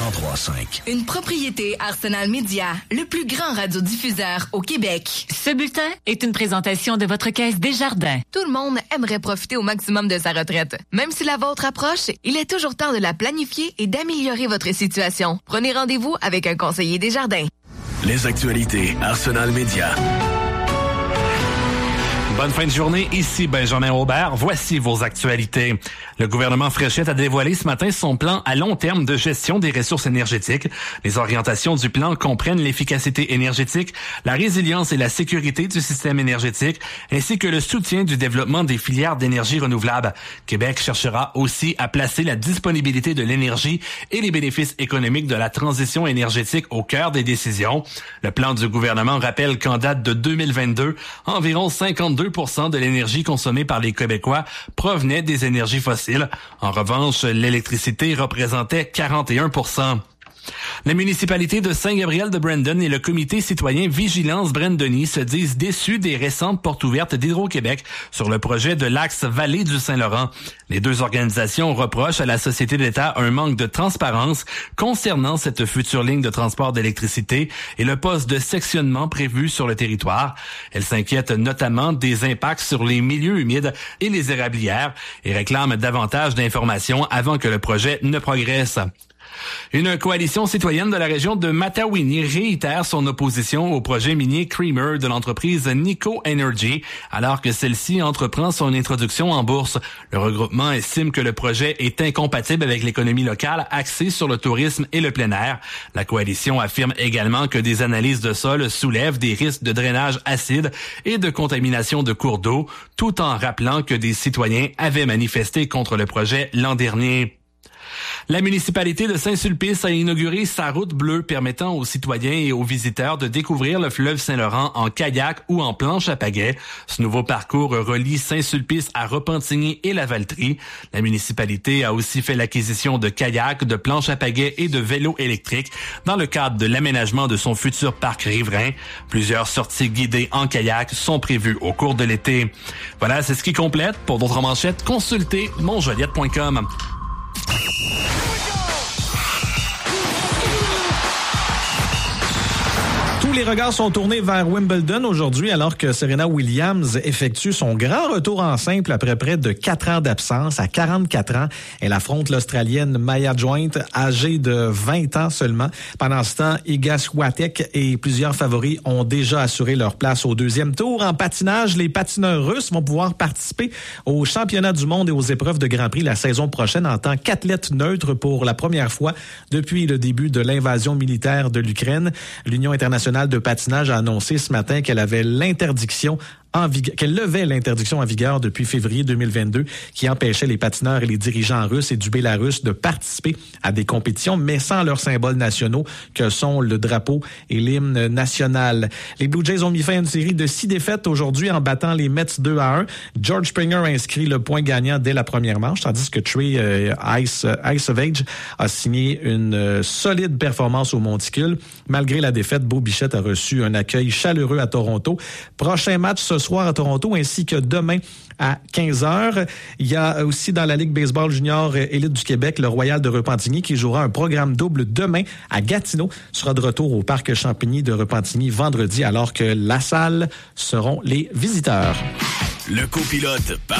103.5. Une propriété Arsenal Média, le plus grand radiodiffuseur au Québec. Ce bulletin est une présentation de votre Caisse Desjardins. Tout le monde aimerait profiter au maximum de sa retraite. Même si la vôtre approche, il est toujours temps de la planifier et d'améliorer votre situation. Prenez rendez-vous avec un conseiller Desjardins. Les actualités Arsenal Média. Bonne fin de journée, ici Benjamin Aubert. Voici vos actualités. Le gouvernement Fréchette a dévoilé ce matin son plan à long terme de gestion des ressources énergétiques. Les orientations du plan comprennent l'efficacité énergétique, la résilience et la sécurité du système énergétique, ainsi que le soutien du développement des filières d'énergie renouvelable. Québec cherchera aussi à placer la disponibilité de l'énergie et les bénéfices économiques de la transition énergétique au cœur des décisions. Le plan du gouvernement rappelle qu'en date de 2022, environ 52% de l'énergie consommée par les Québécois provenait des énergies fossiles. En revanche, l'électricité représentait 41%. La municipalité de Saint-Gabriel-de-Brandon et le comité citoyen Vigilance Brandonie se disent déçus des récentes portes ouvertes d'Hydro-Québec sur le projet de l'axe Vallée du Saint-Laurent. Les deux organisations reprochent à la Société d'État un manque de transparence concernant cette future ligne de transport d'électricité et le poste de sectionnement prévu sur le territoire. Elles s'inquiètent notamment des impacts sur les milieux humides et les érablières et réclament davantage d'informations avant que le projet ne progresse. Une coalition citoyenne de la région de Matawini réitère son opposition au projet minier Creamer de l'entreprise Nico Energy, alors que celle-ci entreprend son introduction en bourse. Le regroupement estime que le projet est incompatible avec l'économie locale axée sur le tourisme et le plein air. La coalition affirme également que des analyses de sol soulèvent des risques de drainage acide et de contamination de cours d'eau, tout en rappelant que des citoyens avaient manifesté contre le projet l'an dernier. La municipalité de Saint-Sulpice a inauguré sa route bleue permettant aux citoyens et aux visiteurs de découvrir le fleuve Saint-Laurent en kayak ou en planche à pagaie. Ce nouveau parcours relie Saint-Sulpice à Repentigny et la Valtrie. La municipalité a aussi fait l'acquisition de kayaks, de planches à pagaie et de vélos électriques dans le cadre de l'aménagement de son futur parc riverain. Plusieurs sorties guidées en kayak sont prévues au cours de l'été. Voilà, c'est ce qui complète. Pour d'autres manchettes, consultez monjoliette.com. Tous les regards sont tournés vers Wimbledon aujourd'hui alors que Serena Williams effectue son grand retour en simple après près de 4 ans d'absence. À 44 ans, elle affronte l'Australienne Maya Joint, âgée de 20 ans seulement. Pendant ce temps, Iga Swiatek et plusieurs favoris ont déjà assuré leur place au deuxième tour. En patinage, les patineurs russes vont pouvoir participer aux championnats du monde et aux épreuves de Grand Prix la saison prochaine en tant qu'athlètes neutres pour la première fois depuis le début de l'invasion militaire de l'Ukraine. L'Union internationale de patinage a annoncé ce matin qu'elle levait l'interdiction en vigueur depuis février 2022 qui empêchait les patineurs et les dirigeants russes et du Bélarus de participer à des compétitions, mais sans leurs symboles nationaux que sont le drapeau et l'hymne national. Les Blue Jays ont mis fin à une série de 6 défaites aujourd'hui en battant les Mets 2-1. George Springer a inscrit le point gagnant dès la première manche, tandis que Trey Icevage a signé une solide performance au monticule. Malgré la défaite, Beau Bichette a reçu un accueil chaleureux à Toronto. Prochain match ce soir à Toronto ainsi que demain à 15h. Il y a aussi dans la Ligue baseball junior élite du Québec le Royal de Repentigny qui jouera un programme double demain à Gatineau. Sera de retour au Parc Champigny de Repentigny vendredi alors que La Salle seront les visiteurs. Le copilote